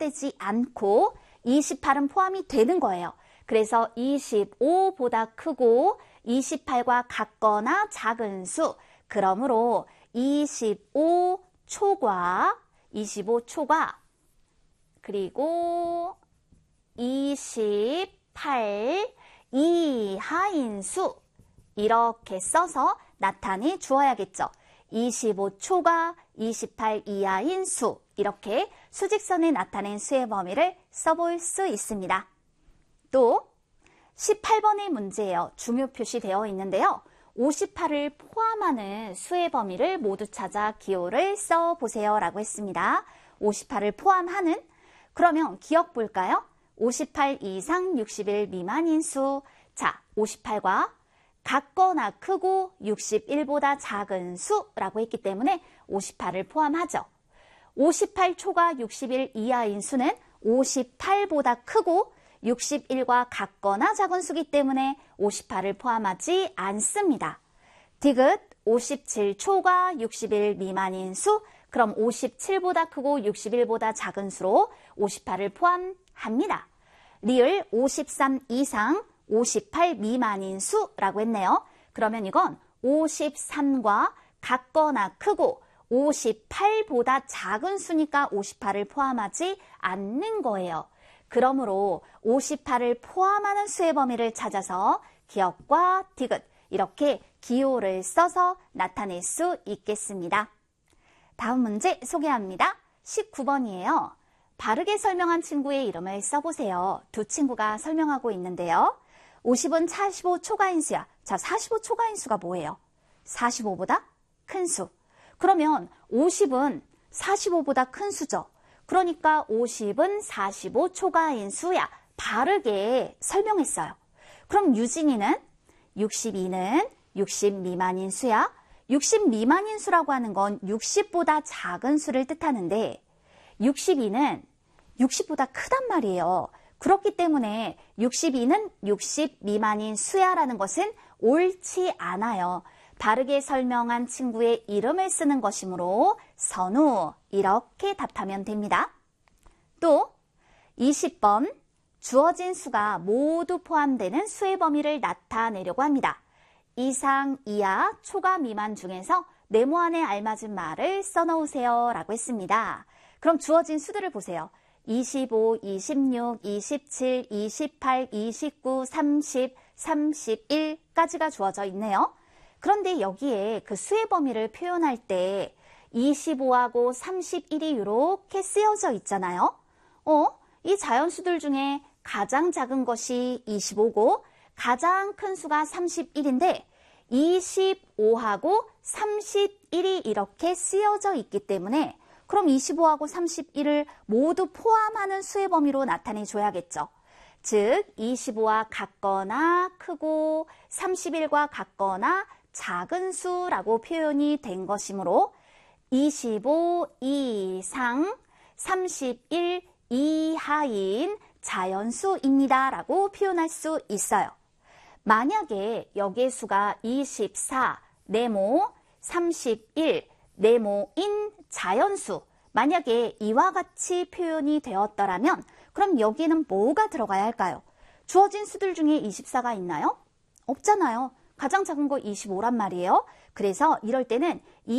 포함되지 않고 28은 포함이 되는 거예요. 그래서 25보다 크고 28과 같거나 작은 수, 그러므로 25초과 그리고 28 이하인 수, 이렇게 써서 나타내 주어야겠죠. 25초가 28 이하인 수, 이렇게 수직선에 나타낸 수의 범위를 써볼 수 있습니다. 또 18번의 문제예요. 중요 표시되어 있는데요. 58을 포함하는 수의 범위를 모두 찾아 기호를 써보세요 라고 했습니다. 58을 포함하는, 그러면 기억 볼까요? 58 이상 61 미만인 수. 자, 58과 같거나 크고 61보다 작은 수라고 했기 때문에 58을 포함하죠. 58초가 61 이하인 수는 58보다 크고 61과 같거나 작은 수기 때문에 58을 포함하지 않습니다. 디귿 57초가 61 미만인 수, 그럼 57보다 크고 61보다 작은 수로 58을 포함합니다. 리을 53 이상 58 미만인 수라고 했네요. 그러면 이건 53과 같거나 크고 58보다 작은 수니까 58을 포함하지 않는 거예요. 그러므로 58을 포함하는 수의 범위를 찾아서 기억과 디귿, 이렇게 기호를 써서 나타낼 수 있겠습니다. 다음 문제 소개합니다. 19번이에요. 바르게 설명한 친구의 이름을 써보세요. 두 친구가 설명하고 있는데요. 50은 45초가인수야. 자, 45초가인수가 뭐예요? 45보다 큰 수. 그러면 50은 45보다 큰 수죠. 그러니까 50은 45초가인수야. 바르게 설명했어요. 그럼 유진이는 62는 60 미만인 수야. 60 미만인 수라고 하는 건 60보다 작은 수를 뜻하는데 62는 60보다 크단 말이에요. 그렇기 때문에 62는 60 미만인 수야라는 것은 옳지 않아요. 바르게 설명한 친구의 이름을 쓰는 것이므로 선우, 이렇게 답하면 됩니다. 또 20번, 주어진 수가 모두 포함되는 수의 범위를 나타내려고 합니다. 이상, 이하, 초과, 미만 중에서 네모 안에 알맞은 말을 써놓으세요 라고 했습니다. 그럼 주어진 수들을 보세요. 25, 26, 27, 28, 29, 30, 31까지가 주어져 있네요. 그런데 여기에 그 수의 범위를 표현할 때 25하고 31이 이렇게 쓰여져 있잖아요. 이 자연수들 중에 가장 작은 것이 25고 가장 큰 수가 31인데 25하고 31이 이렇게 쓰여져 있기 때문에 그럼 25하고 31을 모두 포함하는 수의 범위로 나타내 줘야겠죠. 즉 25와 같거나 크고 31과 같거나 작은 수라고 표현이 된 것이므로 25 이상 31 이하인 자연수입니다 라고 표현할 수 있어요. 만약에 여기의 수가 24, 네모, 31, 네모인 자연수, 만약에 이와 같이 표현이 되었더라면 그럼 여기는 뭐가 들어가야 할까요? 주어진 수들 중에 24가 있나요? 없잖아요. 가장 작은 거 25란 말이에요. 그래서 이럴 때는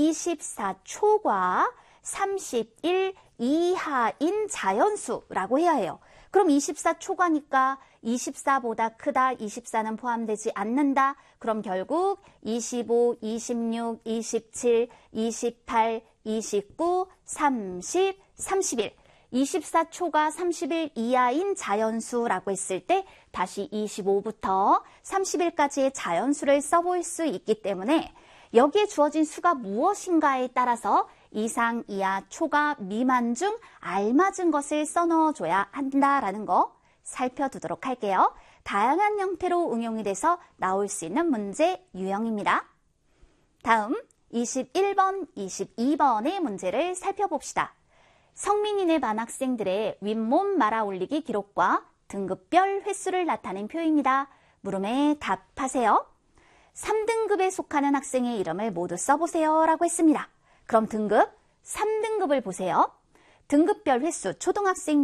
24초과 31 이하인 자연수라고 해야 해요. 그럼 24초과니까 24보다 크다, 24는 포함되지 않는다. 그럼 결국 25, 26, 27, 28, 29, 30, 31. 24초가 30일 이하인 자연수라고 했을 때 다시 25부터 30일까지의 자연수를 써볼 수 있기 때문에 여기에 주어진 수가 무엇인가에 따라서 이상, 이하, 초과, 미만 중 알맞은 것을 써넣어줘야 한다라는 거 살펴두도록 할게요. 다양한 형태로 응용이 돼서 나올 수 있는 문제 유형입니다. 다음 21번, 22번의 문제를 살펴봅시다. 성민이네 반 학생들의 윗몸 말아 올리기 기록과 등급별 횟수를 나타낸 표입니다. 물음에 답하세요. 3등급에 속하는 학생의 이름을 모두 써보세요 라고 했습니다. 그럼 등급 3등급을 보세요. 등급별 횟수 초등학생